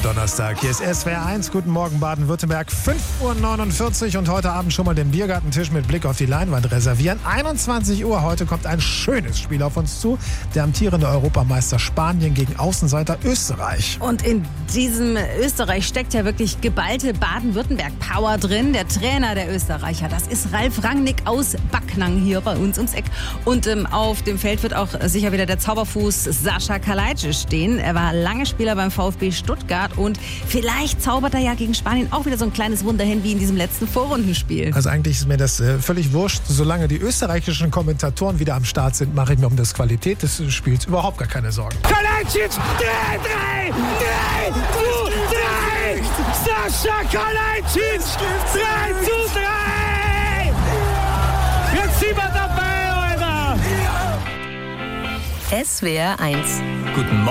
Donnerstag. Hier ist SWR 1. Guten Morgen Baden-Württemberg. 5:49 Uhr und heute Abend schon mal den Biergartentisch mit Blick auf die Leinwand reservieren. 21 Uhr. Heute kommt ein schönes Spiel auf uns zu. Der amtierende Europameister Spanien gegen Außenseiter Österreich. Und in diesem Österreich steckt ja wirklich geballte Baden-Württemberg-Power drin. Der Trainer der Österreicher, das ist Ralf Rangnick aus Backnang hier bei uns ums Eck. Und auf dem Feld wird auch sicher wieder der Zauberfuß Sascha Kalajdzic stehen. Er war lange Spieler beim VfB Stuttgart und vielleicht zaubert er ja gegen Spanien auch wieder so ein kleines Wunder hin wie in diesem letzten Vorrundenspiel. Also eigentlich ist mir das völlig wurscht. Solange die österreichischen Kommentatoren wieder am Start sind, mache ich mir um das Qualität des Spiels überhaupt gar keine Sorgen. Kalajdzic, 3, 2, 3! Sascha Kalajdzic, 3:3! Jetzt sind wir dabei, Alter! SWR 1. Guten Morgen.